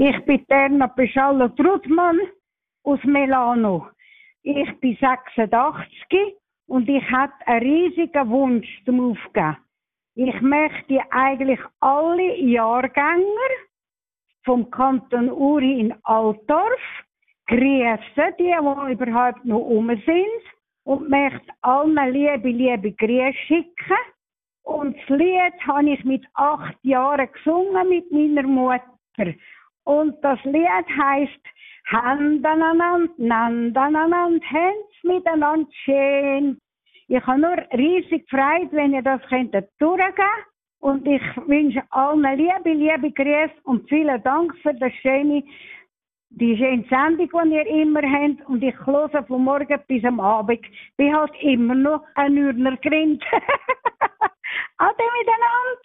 Ich bin Terna Peschallo Trudmann aus Milano. Ich bin 86 und ich hatte einen riesigen Wunsch zum Aufgeben. Ich möchte eigentlich alle Jahrgänger vom Kanton Uri in Altdorf grüßen, die überhaupt noch rum sind, und möchte allen liebe Grüße schicken. Und das Lied habe ich mit 8 Jahren gesungen mit meiner Mutter. Und das Lied heisst Hand aneinander, Händs miteinander schön. Ich habe nur riesig Freude, wenn ihr das durchgehen könnt. Und ich wünsche allen liebe Grüße und vielen Dank für die schöne Sendung, die ihr immer habt. Und ich höre von morgen bis am Abend. Ich bin halt immer noch ein Ürner Grind. Ade miteinander.